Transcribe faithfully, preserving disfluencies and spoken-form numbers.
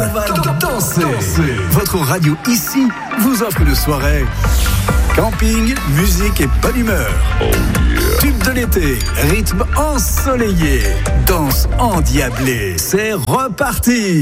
Dansez. Votre radio ici vous offre une soirée camping, musique et bonne humeur. Oh yeah. Tube de l'été, rythme ensoleillé, danse endiablée. C'est reparti.